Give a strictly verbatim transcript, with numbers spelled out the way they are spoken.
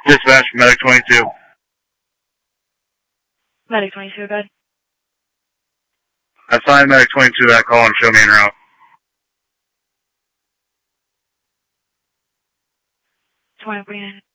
Dispatch, Medic twenty-two. Medic twenty-two, good. Assign Medic twenty-two that call and show me en route. twenty,